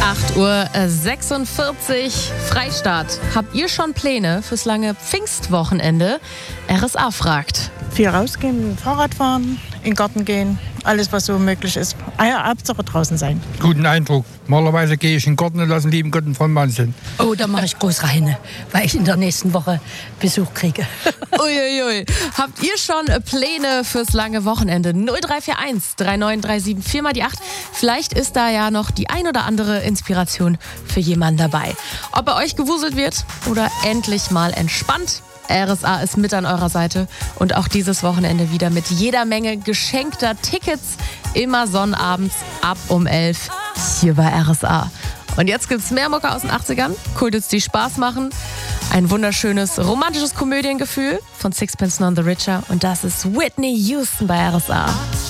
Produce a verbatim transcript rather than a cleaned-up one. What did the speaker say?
acht Uhr sechsundvierzig, Freistaat. Habt ihr schon Pläne fürs lange Pfingstwochenende? R S A fragt. Viel rausgehen, Fahrrad fahren, in den Garten gehen, alles was so möglich ist. Ah ja, Hauptsache draußen sein. Guten Eindruck. Normalerweise gehe ich in den Garten und lasse den lieben Gott einen vollen Mann sind. Oh, da mache ich groß rein, weil ich in der nächsten Woche Besuch kriege. Uiuiui. Habt ihr schon Pläne fürs lange Wochenende? null drei vier eins, drei neun drei sieben, vier mal die acht. Vielleicht ist da ja noch die ein oder andere Inspiration für jemanden dabei. Ob bei euch gewuselt wird oder endlich mal entspannt. R S A ist mit an eurer Seite und auch dieses Wochenende wieder mit jeder Menge geschenkter Tickets. Immer sonnabends ab um elf hier bei R S A. Und jetzt gibt's mehr Mucke aus den achtzigern, Kulthits, die Spaß machen. Ein wunderschönes romantisches Komödiengefühl von Sixpence None the Richer und das ist Whitney Houston bei R S A.